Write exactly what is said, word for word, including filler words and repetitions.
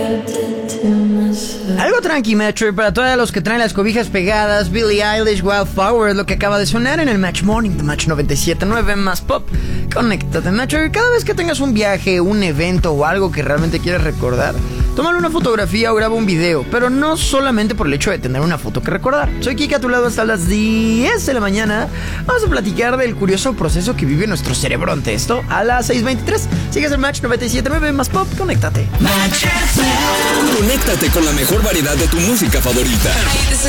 Algo tranqui, Metro, para todos los que traen las cobijas pegadas. Billie Eilish, Wildflower, lo que acaba de sonar en el Match Morning de Match noventa y siete punto nueve más Pop. Conéctate, Metro. Cada vez que tengas un viaje, un evento o algo que realmente quieras recordar, tómale una fotografía o graba un video, pero no solamente por el hecho de tener una foto que recordar. Soy Kike, a tu lado hasta las diez de la mañana. Vamos a platicar del curioso proceso que vive nuestro cerebro ante esto a las seis veintitrés. Sigues el Match noventa y siete punto nueve más Pop. Conéctate. Conéctate con la mejor variedad de tu música favorita. Hey, this is